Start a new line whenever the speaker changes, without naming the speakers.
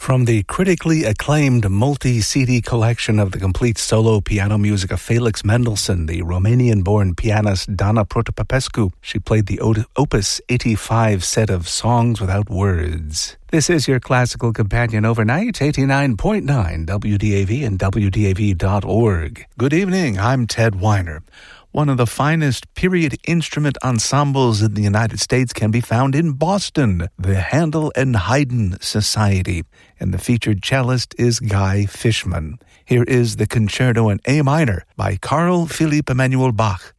From the critically acclaimed multi-CD collection of the complete solo piano music of Felix Mendelssohn, the Romanian-born pianist Dana Protopopescu, she played the Opus 85 set of Songs Without Words. This is your classical companion overnight, 89.9 WDAV and WDAV.org. Good evening, I'm Ted Weiner. One of the finest period instrument ensembles in the United States can be found in Boston, the Handel and Haydn Society, and the featured cellist is Guy Fishman. Here is the Concerto in A minor by Carl Philipp Emanuel Bach,